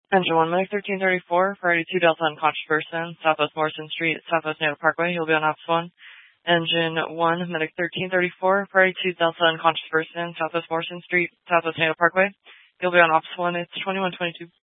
Engine 1, Medic 1334, priority 2 Delta unconscious person, Southwest Morrison Street, Southwest Nato Parkway. You'll be on Ops 1. Engine 1, Medic 1334, priority 2 Delta unconscious person, Southwest Morrison Street, Southwest Nato Parkway. You'll be on Ops 1. It's 2122.